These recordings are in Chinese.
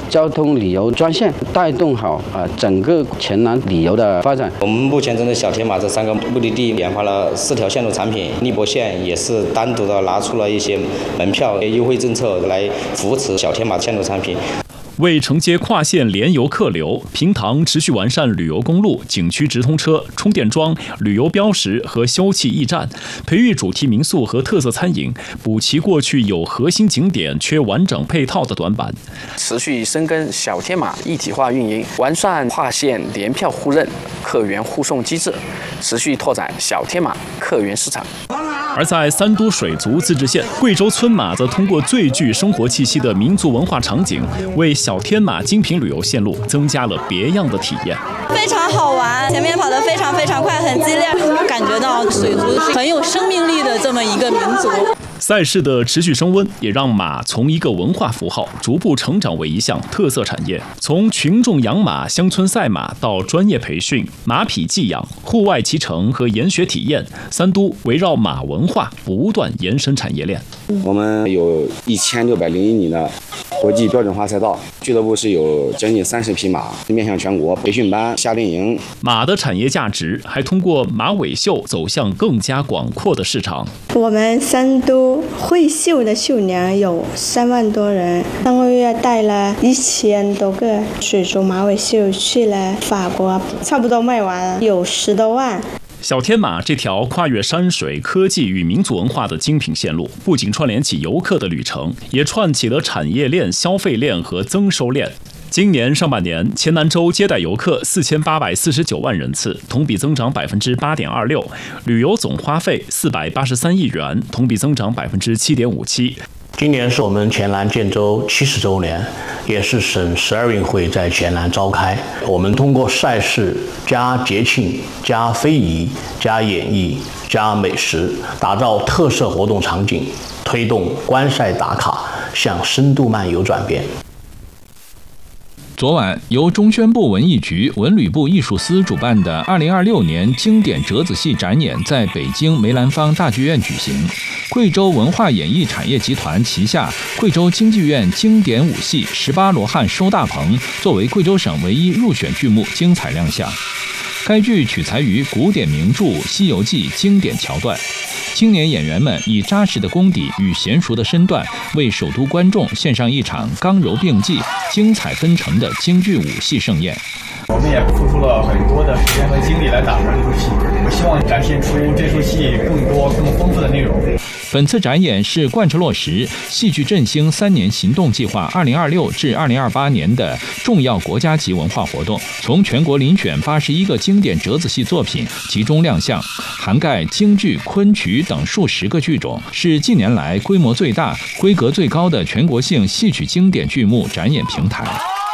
交通旅游专线，带动好整个全南旅游的发展。 我们目前针对小天马这3个目的地研发了4条线路产品，荔博线也是单独的拿出了一些门票优惠政策来扶持小天马线路产品。 为承接跨县联游客流，平塘持续完善旅游公路、景区直通车、充电桩、旅游标识和休憩驿站，培育主题民宿和特色餐饮，补齐过去有核心景点缺完整配套的短板。 持续深耕小天马一体化运营，完善跨县联票互认、客源互送机制，持续拓展小天马客源市场。 而在三都水族自治县，贵州村马则通过最具生活气息的民族文化场景，为小天马精品旅游线路增加了别样的体验。 非常好玩，前面跑得非常快，很激烈，感觉到水族是很有生命力的这么一个民族。 赛事的持续升温，也让马从一个文化符号逐步成长为一项特色产业。从群众养马、乡村赛马到专业培训、马匹寄养、户外骑乘和研学体验，三都围绕马文化不断延伸产业链。 我们有1601米的国际标准化赛道，俱乐部是有将近30匹马，面向全国，培训班、夏令营。 马的产业价值还通过马尾秀走向更加广阔的市场。 我们三都会绣的绣娘有3万多人，上个月带了1000多个水族马尾绣去了法国，差不多卖完了，有10多万。 小天马这条跨越山水、科技与民族文化的精品线路，不仅串联起游客的旅程，也串起了产业链、消费链和增收链。今年上半年，黔南州接待游客4849万人次，同比增长8.26%，旅游总花费483亿元，同比增长7.57%。 今年是我们黔南建州70周年，也是省12运会在黔南召开。我们通过赛事加节庆加非遗加演绎加美食，打造特色活动场景，推动观赛打卡向深度漫游转变。 昨晚，由中宣部文艺局、文旅部艺术司主办的2026年经典折子戏展演在北京梅兰芳大剧院举行。贵州文化演艺产业集团旗下贵州京剧院经典武戏《18罗汉收大棚》作为贵州省唯一入选剧目精彩亮相。该剧取材于古典名著《西游记》经典桥段，青年演员们以扎实的功底与娴熟的身段，为首都观众献上一场刚柔并济、精彩纷呈的京剧武戏盛宴。 我们也付出了很多的时间和精力来打磨这出戏，我希望展现出这出戏更多、更丰富的内容。 本次展演是贯彻落实戏剧振兴3年行动计划2026至2028年的重要国家级文化活动，从全国遴选81个经典折子戏作品集中亮相，涵盖京剧、昆曲等数十个剧种，是近年来规模最大、规格最高的全国性戏曲经典剧目展演平台。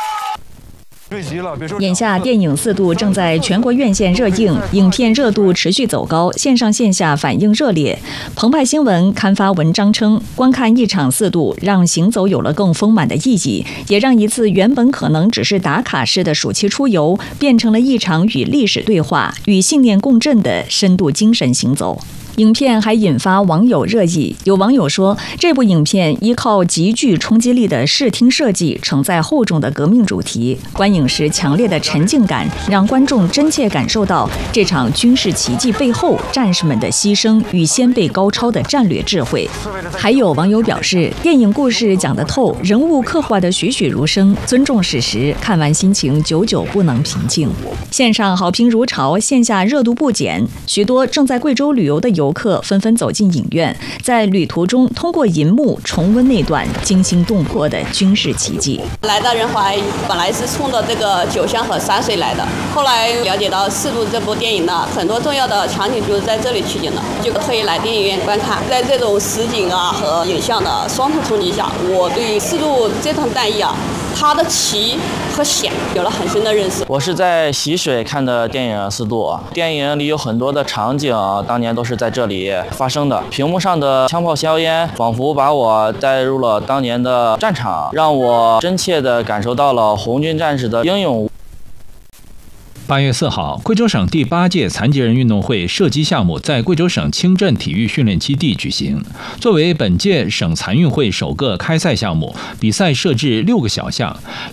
眼下电影4度正在全国院线热映，影片热度持续走高，线上线下反应热烈。澎湃新闻刊发文章称，观看一场4度让行走有了更丰满的意义，也让一次原本可能只是打卡式的暑期出游，变成了一场与历史对话、与信念共振的深度精神行走。影片还引发网友热议，有网友说，这部影片依靠极具冲击力的视听设计，承载厚重的革命主题，观影时强烈的沉浸感，让观众真切感受到这场军事奇迹背后战士们的牺牲与先辈高超的战略智慧。还有网友表示，电影故事讲得透，人物刻画得栩栩如生，尊重史实，看完心情久久不能平静。线上好评如潮，线下热度不减，许多正在贵州旅游的游客纷纷走进影院，在旅途中通过银幕重温那段惊心动魄的军事奇迹。 来到仁怀本来是冲着这个酒香和山水来的，后来了解到4度这部电影呢，很多重要的场景就是在这里取景的，就特意来电影院观看。在这种实景和影像的双重冲击下，我对4度这场战役它的奇和险有了很深的认识。 我是在习水看的电影4度，电影里有很多的场景当年都是在这里发生的，屏幕上的枪炮硝烟仿佛把我带入了当年的战场，让我真切地感受到了红军战士的英勇。 8月4号，贵州省第8届残疾人运动会射击项目在贵州省清镇体育训练基地举行。作为本届省残运会首个开赛项目，比赛设置6个小项，